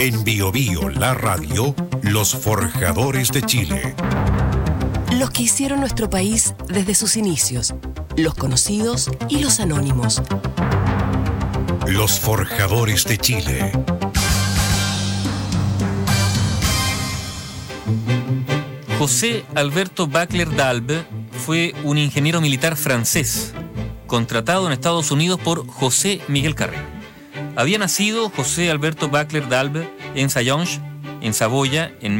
En Bio Bio, la radio, los forjadores de Chile. Los que hicieron nuestro país desde sus inicios, los conocidos y los anónimos. Los forjadores de Chile. José Alberto Bacler d'Albe fue un ingeniero militar francés, contratado en Estados Unidos por José Miguel Carrera. Había nacido José Alberto Bacler d'Albe en Sayonge, en Saboya, en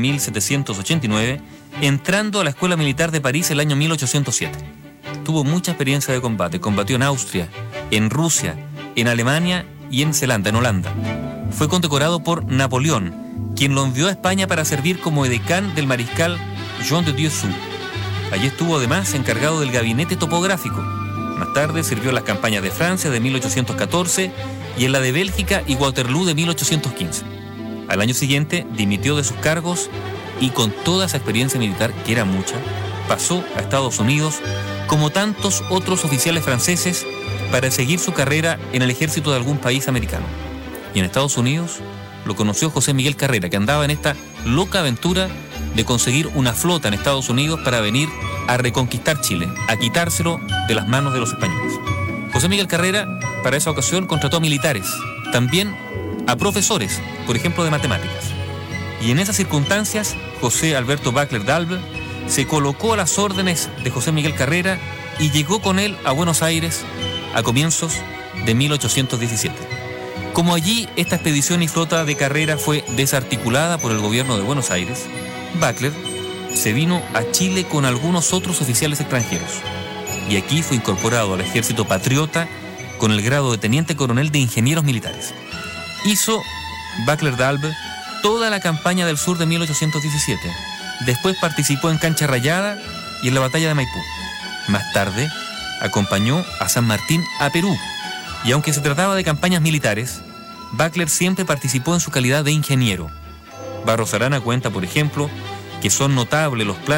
1789, entrando a la Escuela Militar de París el año 1807. Tuvo mucha experiencia de combate, combatió en Austria, en Rusia, en Alemania y en Zelanda, en Holanda. Fue condecorado por Napoleón, quien lo envió a España para servir como edecán del mariscal Jean de Dieu-Sous. Allí estuvo además encargado del gabinete topográfico. Más tarde sirvió en las campañas de Francia de 1814 y en la de Bélgica y Waterloo de 1815. Al año siguiente dimitió de sus cargos y con toda esa experiencia militar, que era mucha, pasó a Estados Unidos, como tantos otros oficiales franceses, para seguir su carrera en el ejército de algún país americano. Y en Estados Unidos lo conoció José Miguel Carrera, que andaba en esta loca aventura de conseguir una flota en Estados Unidos para venir a reconquistar Chile, a quitárselo de las manos de los españoles. José Miguel Carrera, para esa ocasión, contrató a militares, también a profesores, por ejemplo, de matemáticas. Y en esas circunstancias, José Alberto Bacler d'Albe se colocó a las órdenes de José Miguel Carrera y llegó con él a Buenos Aires a comienzos de 1817. Como allí esta expedición y flota de Carrera fue desarticulada por el gobierno de Buenos Aires, Bacler se vino a Chile con algunos otros oficiales extranjeros. Y aquí fue incorporado al ejército patriota con el grado de teniente coronel de ingenieros militares. Hizo Bacler d'Albe toda la campaña del sur de 1817. Después participó en Cancha Rayada y en la batalla de Maipú. Más tarde acompañó a San Martín a Perú. Y aunque se trataba de campañas militares, Bacler siempre participó en su calidad de ingeniero. Barros Arana cuenta, por ejemplo, que son notables los planos